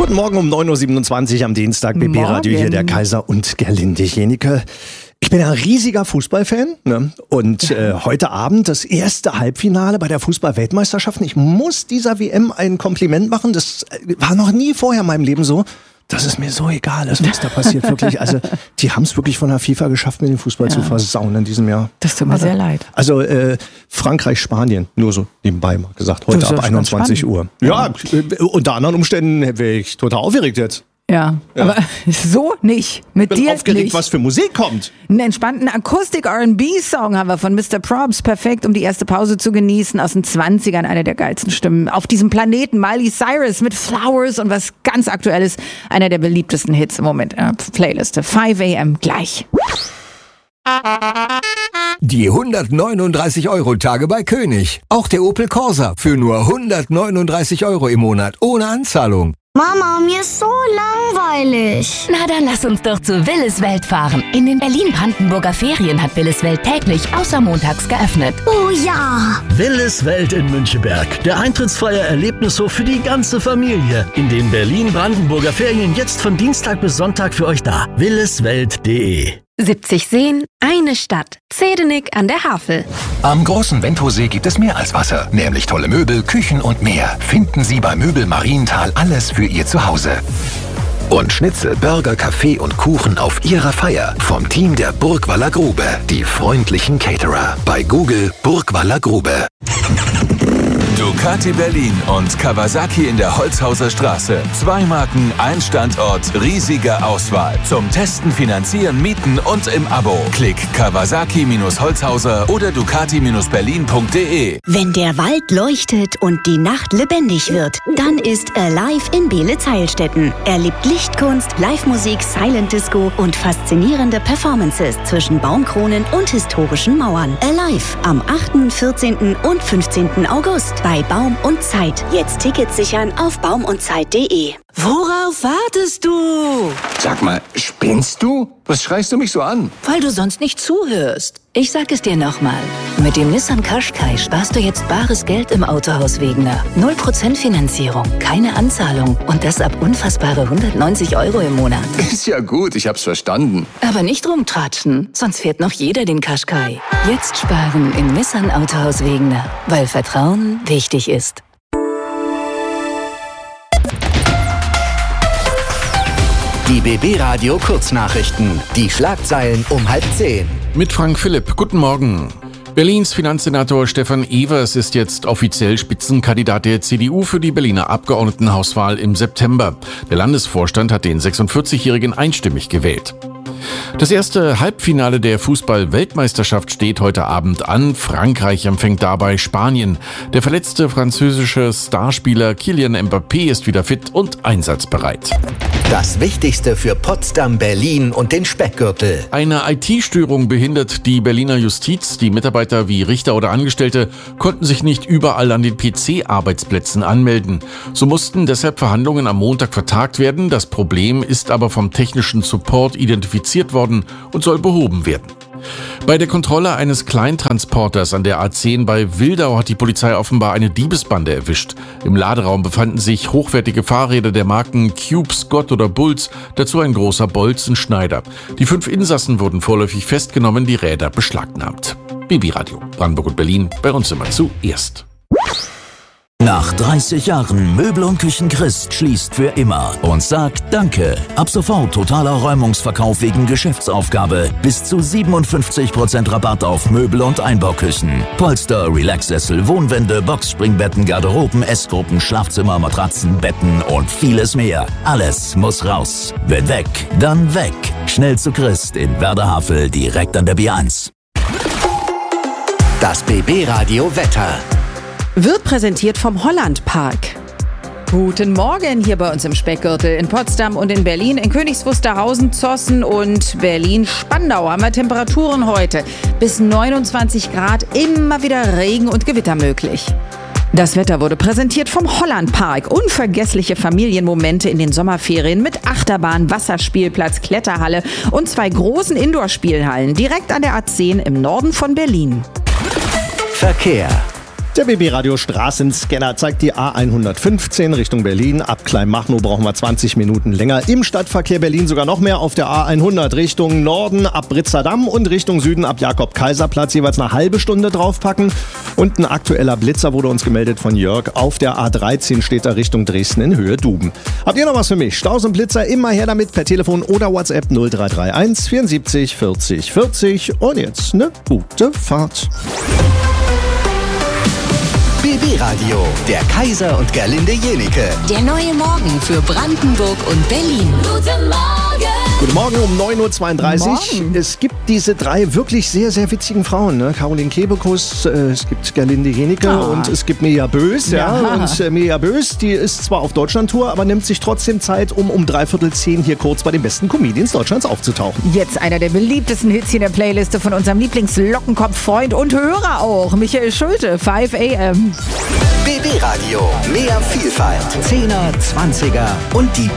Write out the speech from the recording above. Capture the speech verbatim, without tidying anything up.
Guten Morgen um neun Uhr siebenundzwanzig am Dienstag. B B Radio hier, der Kaiser und Gerlinde Jenike. Ich bin ein riesiger Fußballfan, ne? Und äh, heute Abend das erste Halbfinale bei der Fußball-Weltmeisterschaft. Ich muss dieser W M ein Kompliment machen. Das war noch nie vorher in meinem Leben so. Dass es mir so egal ist, was da passiert, wirklich. Also, die haben es wirklich von der FIFA geschafft, mir den Fußball ja. zu versauen in diesem Jahr. Das tut mir also, sehr leid. Also, äh, Frankreich, Spanien, nur so nebenbei mal gesagt, heute ab einundzwanzig Uhr. Ja, ja, unter anderen Umständen wäre ich total aufgeregt jetzt. Ja, ja, aber so nicht. Mit ich bin dir aufgeregt, nicht. Was für Musik kommt. Einen entspannten Akustik-R and B-Song haben wir von Mister Probst. Perfekt, um die erste Pause zu genießen. Aus den zwanzigern, eine der geilsten Stimmen auf diesem Planeten. Miley Cyrus mit Flowers und was ganz Aktuelles. Einer der beliebtesten Hits im Moment in der Playliste. fünf A M gleich. Die hundertneununddreißig Euro Tage bei König. Auch der Opel Corsa für nur hundertneununddreißig Euro im Monat ohne Anzahlung. Mama, mir ist so langweilig. Na, dann lass uns doch zu Willis Welt fahren. In den Berlin-Brandenburger Ferien hat Willis Welt täglich außer montags geöffnet. Oh ja! Willis Welt in Müncheberg. Der eintrittsfreie Erlebnishof für die ganze Familie. In den Berlin-Brandenburger Ferien jetzt von Dienstag bis Sonntag für euch da. williswelt punkt de siebzig Seen, eine Stadt. Zedenick an der Havel. Am großen Wendhosee gibt es mehr als Wasser, nämlich tolle Möbel, Küchen und mehr. Finden Sie bei Möbel Marienthal alles für Ihr Zuhause. Und Schnitzel, Burger, Kaffee und Kuchen auf Ihrer Feier vom Team der Burgwaller Grube. Die freundlichen Caterer. Bei Google Burgwaller Grube. Ducati Berlin und Kawasaki in der Holzhauser Straße. Zwei Marken, ein Standort, riesige Auswahl. Zum Testen, Finanzieren, Mieten und im Abo. Klick Kawasaki Holzhauser oder Ducati Berlin punkt de. Wenn der Wald leuchtet und die Nacht lebendig wird, dann ist Alive in Beelitz-Heilstätten. Erlebt Lichtkunst, Live-Musik, Silent Disco und faszinierende Performances zwischen Baumkronen und historischen Mauern. Alive am achten, vierzehnten und fünfzehnten August bei Baum und Zeit. Jetzt Tickets sichern auf baum und zeit punkt de. Worauf wartest du? Sag mal, spinnst du? Was schreist du mich so an? Weil du sonst nicht zuhörst. Ich sag es dir nochmal. Mit dem Nissan Qashqai sparst du jetzt bares Geld im Autohaus Wegener. null Prozent Finanzierung, keine Anzahlung und das ab unfassbare hundertneunzig Euro im Monat. Ist ja gut, ich hab's verstanden. Aber nicht rumtratschen, sonst fährt noch jeder den Qashqai. Jetzt sparen im Nissan Autohaus Wegener, weil Vertrauen wichtig ist. Die B B Radio Kurznachrichten. Die Schlagzeilen um halb zehn. Mit Frank Philipp. Guten Morgen. Berlins Finanzsenator Stefan Evers ist jetzt offiziell Spitzenkandidat der C D U für die Berliner Abgeordnetenhauswahl im September. Der Landesvorstand hat den sechsundvierzigjährigen einstimmig gewählt. Das erste Halbfinale der Fußball-Weltmeisterschaft steht heute Abend an. Frankreich empfängt dabei Spanien. Der verletzte französische Starspieler Kylian Mbappé ist wieder fit und einsatzbereit. Das Wichtigste für Potsdam, Berlin und den Speckgürtel. Eine I T-Störung behindert die Berliner Justiz. Die Mitarbeiter wie Richter oder Angestellte konnten sich nicht überall an den P C-Arbeitsplätzen anmelden. So mussten deshalb Verhandlungen am Montag vertagt werden. Das Problem ist aber vom technischen Support identifiziert worden und soll behoben werden. Bei der Kontrolle eines Kleintransporters an der A zehn bei Wildau hat die Polizei offenbar eine Diebesbande erwischt. Im Laderaum befanden sich hochwertige Fahrräder der Marken Cube, Scott oder Bulls, dazu ein großer Bolzenschneider. Die fünf Insassen wurden vorläufig festgenommen, die Räder beschlagnahmt. B B Radio, Brandenburg und Berlin, bei uns immer zuerst. Nach dreißig Jahren Möbel und Küchen Christ schließt für immer und sagt Danke. Ab sofort totaler Räumungsverkauf wegen Geschäftsaufgabe. Bis zu siebenundfünfzig Prozent Rabatt auf Möbel und Einbauküchen. Polster, Relaxsessel, Wohnwände, Boxspringbetten, Garderoben, Essgruppen, Schlafzimmer, Matratzen, Betten und vieles mehr. Alles muss raus. Wenn weg, dann weg. Schnell zu Christ in Werder-Havel, direkt an der B eins. Das B B Radio Wetter. Wird präsentiert vom Holland Park. Guten Morgen hier bei uns im Speckgürtel. In Potsdam und in Berlin, in Königs Wusterhausen, Zossen und Berlin-Spandau haben wir Temperaturen heute bis neunundzwanzig Grad, immer wieder Regen und Gewitter möglich. Das Wetter wurde präsentiert vom Holland Park. Unvergessliche Familienmomente in den Sommerferien mit Achterbahn, Wasserspielplatz, Kletterhalle und zwei großen Indoor-Spielhallen direkt an der A zehn im Norden von Berlin. Verkehr. Der B B-Radio Straßenscanner zeigt die A hundertfünfzehn Richtung Berlin. Ab Kleinmachnow brauchen wir zwanzig Minuten länger. Im Stadtverkehr Berlin sogar noch mehr. Auf der A hundert Richtung Norden ab Britzer-Damm und Richtung Süden ab Jakob-Kaiser-Platz jeweils eine halbe Stunde draufpacken. Und ein aktueller Blitzer wurde uns gemeldet von Jörg. Auf der A dreizehn steht er Richtung Dresden in Höhe Duben. Habt ihr noch was für mich? Staus und Blitzer immer her damit per Telefon oder WhatsApp null drei drei eins vierundsiebzig vierzig vierzig. Und jetzt eine gute Fahrt. B B-Radio, der Kaiser und Gerlinde Jenike. Der neue Morgen für Brandenburg und Berlin. Guten Morgen! Guten Morgen um neun Uhr zweiunddreißig. Morgen. Es gibt diese drei wirklich sehr, sehr witzigen Frauen. Ne? Caroline Kebekus, äh, es gibt Gerlinde Jenike Ah. und es gibt Mirja Bös. Ja? Ja. Und äh, Mirja Bös, die ist zwar auf Deutschlandtour, aber nimmt sich trotzdem Zeit, um um dreiviertel zehn hier kurz bei den besten Comedians Deutschlands aufzutauchen. Jetzt einer der beliebtesten Hits hier in der Playliste von unserem Lieblingslockenkopf-Freund und Hörer auch, Michael Schulte, fünf A M. B B-Radio, mehr Vielfalt. Zehner, Zwanziger und die